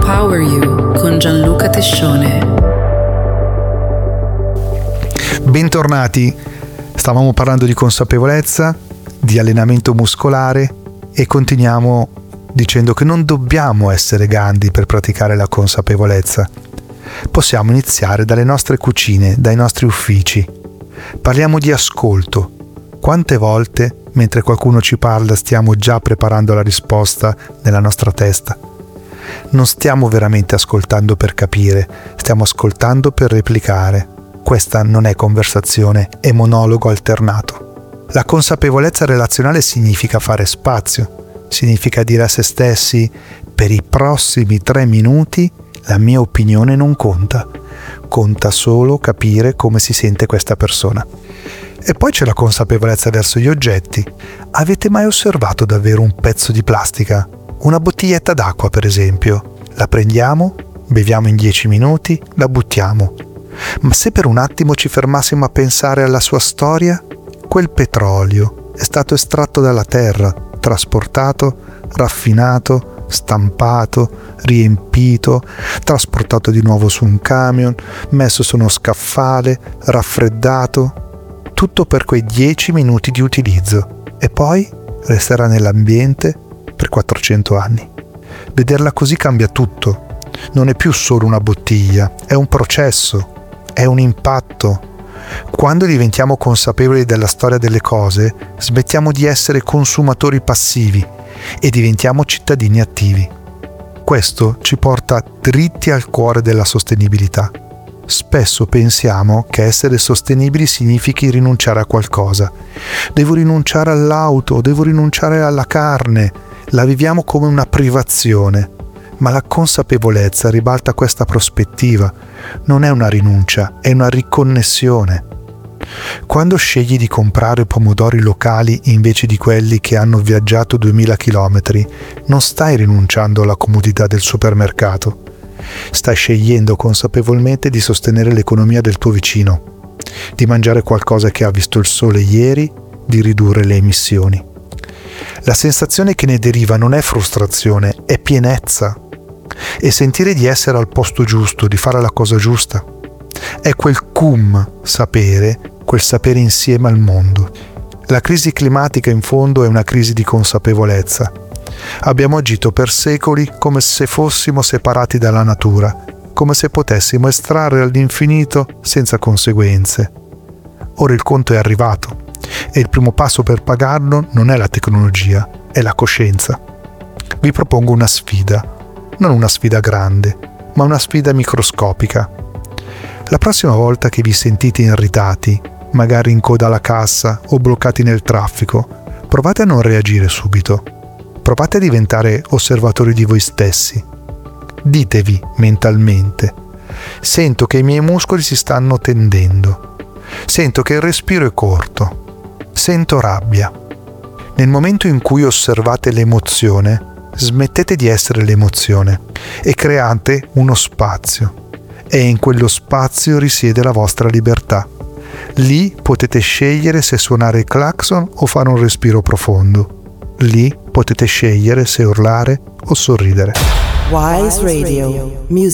Empower You con Gianluca Tescione. Bentornati, stavamo parlando di consapevolezza, di allenamento muscolare e continuiamo dicendo che non dobbiamo essere Gandhi per praticare la consapevolezza. Possiamo iniziare dalle nostre cucine, dai nostri uffici. Parliamo di ascolto. Quante volte, mentre qualcuno ci parla, stiamo già preparando la risposta nella nostra testa? Non stiamo veramente ascoltando per capire, stiamo ascoltando per replicare. Questa non è conversazione, è monologo alternato. La consapevolezza relazionale significa fare spazio, significa dire a se stessi: per i prossimi 3 minuti la mia opinione non conta, conta solo capire come si sente questa persona. E poi c'è la consapevolezza verso gli oggetti. Avete mai osservato davvero un pezzo di plastica? Una bottiglietta d'acqua, per esempio. La prendiamo, beviamo in 10 minuti, la buttiamo. Ma se per un attimo ci fermassimo a pensare alla sua storia, quel petrolio è stato estratto dalla terra, trasportato, raffinato, stampato, riempito, trasportato di nuovo su un camion, messo su uno scaffale, raffreddato. Tutto per quei 10 minuti di utilizzo e poi resterà nell'ambiente per 400 anni. Vederla così cambia tutto. Non è più solo una bottiglia, è un processo, è un impatto. Quando diventiamo consapevoli della storia delle cose, smettiamo di essere consumatori passivi e diventiamo cittadini attivi. Questo ci porta dritti al cuore della sostenibilità. Spesso pensiamo che essere sostenibili significhi rinunciare a qualcosa. Devo rinunciare all'auto, devo rinunciare alla carne. La viviamo come una privazione. Ma la consapevolezza ribalta questa prospettiva. Non è una rinuncia, è una riconnessione. Quando scegli di comprare pomodori locali invece di quelli che hanno viaggiato 2000 chilometri, non stai rinunciando alla comodità del supermercato. Stai scegliendo consapevolmente di sostenere l'economia del tuo vicino, di mangiare qualcosa che ha visto il sole ieri, di ridurre le emissioni. La sensazione che ne deriva non è frustrazione, è pienezza. E sentire di essere al posto giusto, di fare la cosa giusta. È quel sapere, quel sapere insieme al mondo. La crisi climatica in fondo è una crisi di consapevolezza. Abbiamo agito per secoli come se fossimo separati dalla natura, come se potessimo estrarre all'infinito senza conseguenze. Ora il conto è arrivato e il primo passo per pagarlo non è la tecnologia, è la coscienza. Vi propongo una sfida, non una sfida grande, ma una sfida microscopica. La prossima volta che vi sentite irritati, magari in coda alla cassa o bloccati nel traffico, provate a non reagire subito. Provate a diventare osservatori di voi stessi. Ditevi mentalmente: sento che i miei muscoli si stanno tendendo. Sento che il respiro è corto. Sento rabbia. Nel momento in cui osservate l'emozione, smettete di essere l'emozione e create uno spazio. E in quello spazio risiede la vostra libertà. Lì potete scegliere se suonare il clacson o fare un respiro profondo. Lì potete scegliere se urlare o sorridere. Wise Radio Music.